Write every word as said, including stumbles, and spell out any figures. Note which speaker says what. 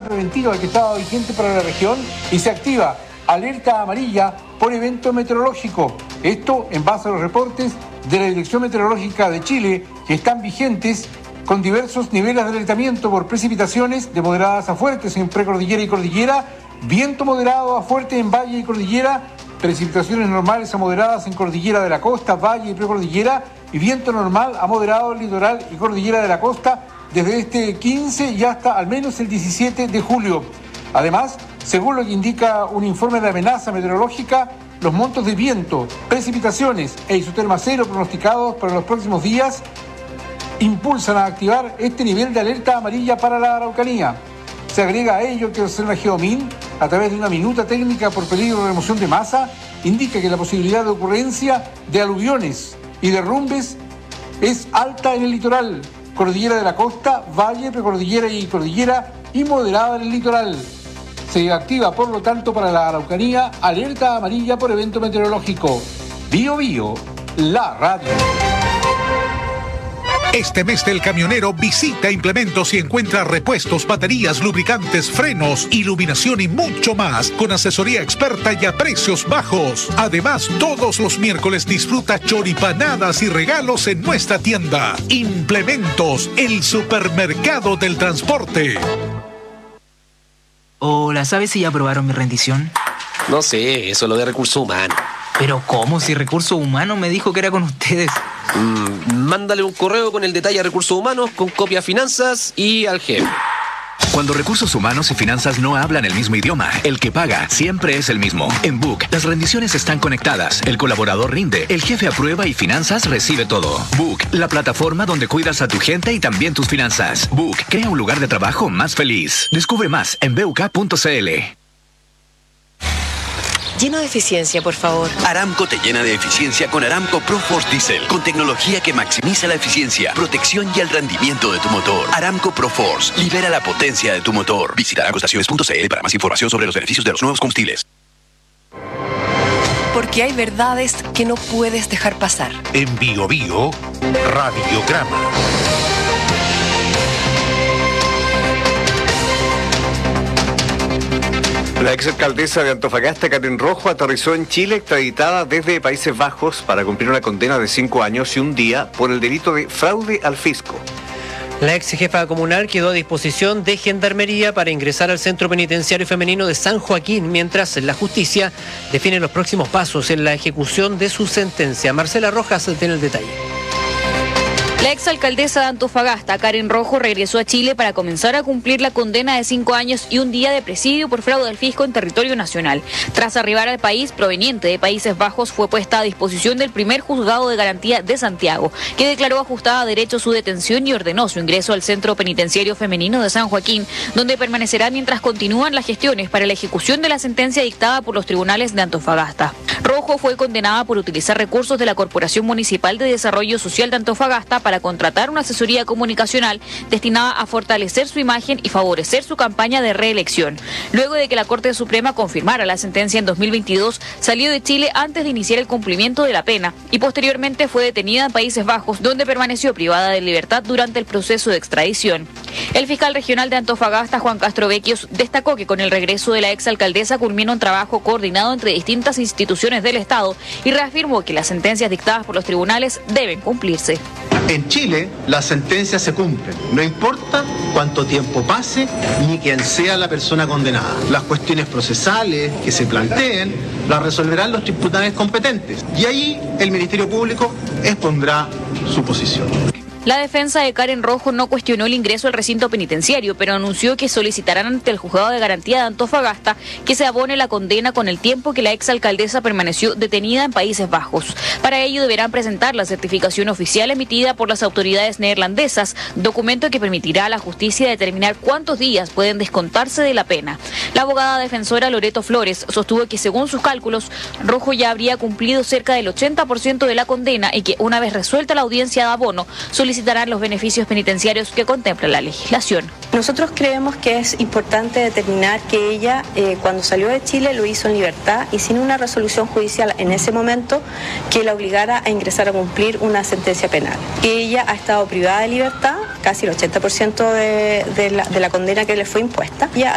Speaker 1: preventiva que estaba vigente para la región y se activa alerta amarilla por evento meteorológico. Esto en base a los reportes de la Dirección Meteorológica de Chile que están vigentes con diversos niveles de alertamiento por precipitaciones de moderadas a fuertes en precordillera y cordillera, viento moderado a fuerte en valle y cordillera, precipitaciones normales a moderadas en cordillera de la costa, valle y precordillera, y viento normal a moderado en litoral y cordillera de la costa desde este quince y hasta al menos el diecisiete de julio. Además, según lo que indica un informe de amenaza meteorológica, los montos de viento, precipitaciones e isoterma cero pronosticados para los próximos días impulsan a activar este nivel de alerta amarilla para la Araucanía. Se agrega a ello que el Geomin, a través de una minuta técnica por peligro de remoción de masa, indica que la posibilidad de ocurrencia de aluviones y derrumbes es alta en el litoral, cordillera de la costa, valle, precordillera y cordillera, y moderada en el litoral. Se activa, por lo tanto, para la Araucanía, alerta amarilla por evento meteorológico. Bio Bio, la radio.
Speaker 2: Este mes del camionero visita Implementos y encuentra repuestos, baterías, lubricantes, frenos, iluminación y mucho más con asesoría experta y a precios bajos. Además, todos los miércoles disfruta choripanadas y regalos en nuestra tienda. Implementos, el supermercado del transporte.
Speaker 3: Hola, ¿sabes si ya aprobaron mi rendición?
Speaker 4: No sé, eso es lo de recursos humanos.
Speaker 3: Pero ¿cómo? Si Recursos Humanos me dijo que era con ustedes.
Speaker 4: Mm, mándale un correo con el detalle a Recursos Humanos, con copia a Finanzas y al jefe.
Speaker 5: Cuando Recursos Humanos y Finanzas no hablan el mismo idioma, el que paga siempre es el mismo. En Book, las rendiciones están conectadas, el colaborador rinde, el jefe aprueba y Finanzas recibe todo. Book, la plataforma donde cuidas a tu gente y también tus finanzas. Book, crea un lugar de trabajo más feliz. Descubre más en b u k punto c l.
Speaker 6: Lleno de eficiencia, por favor.
Speaker 7: Aramco te llena de eficiencia con Aramco ProForce Diesel, con tecnología que maximiza la eficiencia, protección y el rendimiento de tu motor. Aramco ProForce, libera la potencia de tu motor. Visita aramco estaciones punto c l para más información sobre los beneficios de los nuevos combustibles.
Speaker 6: Porque hay verdades que no puedes dejar pasar.
Speaker 2: En Bio Bio, Radiograma.
Speaker 8: La exalcaldesa de Antofagasta, Karen Rojo, aterrizó en Chile extraditada desde Países Bajos para cumplir una condena de cinco años y un día por el delito de fraude al fisco.
Speaker 9: La ex jefa comunal quedó a disposición de Gendarmería para ingresar al Centro Penitenciario Femenino de San Joaquín, mientras la justicia define los próximos pasos en la ejecución de su sentencia. Marcela Rojas tiene el detalle.
Speaker 10: La exalcaldesa de Antofagasta, Karen Rojo, regresó a Chile para comenzar a cumplir la condena de cinco años y un día de presidio por fraude al fisco en territorio nacional. Tras arribar al país proveniente de Países Bajos, fue puesta a disposición del primer juzgado de garantía de Santiago, que declaró ajustada a derecho su detención y ordenó su ingreso al Centro Penitenciario Femenino de San Joaquín, donde permanecerá mientras continúan las gestiones para la ejecución de la sentencia dictada por los tribunales de Antofagasta. Rojo fue condenada por utilizar recursos de la Corporación Municipal de Desarrollo Social de Antofagasta para contratar una asesoría comunicacional destinada a fortalecer su imagen y favorecer su campaña de reelección. Luego de que la Corte Suprema confirmara la sentencia en dos mil veintidós, salió de Chile antes de iniciar el cumplimiento de la pena y posteriormente fue detenida en Países Bajos, donde permaneció privada de libertad durante el proceso de extradición. El fiscal regional de Antofagasta, Juan Castro Vecchios, destacó que con el regreso de la exalcaldesa culmina un trabajo coordinado entre distintas instituciones del Estado y reafirmó que las sentencias dictadas por los tribunales deben cumplirse.
Speaker 11: En Chile, las sentencias se cumplen, no importa cuánto tiempo pase ni quién sea la persona condenada. Las cuestiones procesales que se planteen las resolverán los tribunales competentes y ahí el Ministerio Público expondrá su posición.
Speaker 10: La defensa de Karen Rojo no cuestionó el ingreso al recinto penitenciario, pero anunció que solicitarán ante el Juzgado de Garantía de Antofagasta que se abone la condena con el tiempo que la exalcaldesa permaneció detenida en Países Bajos. Para ello deberán presentar la certificación oficial emitida por las autoridades neerlandesas, documento que permitirá a la justicia determinar cuántos días pueden descontarse de la pena. La abogada defensora Loreto Flores sostuvo que según sus cálculos, Rojo ya habría cumplido cerca del ochenta por ciento de la condena y que una vez resuelta la audiencia de abono, solicitarán los beneficios penitenciarios que contempla la legislación.
Speaker 12: Nosotros creemos que es importante determinar que ella, eh, cuando salió de Chile, lo hizo en libertad y sin una resolución judicial en ese momento que la obligara a ingresar a cumplir una sentencia penal. Ella ha estado privada de libertad, casi el ochenta por ciento de, de, la, de la condena que le fue impuesta. Ella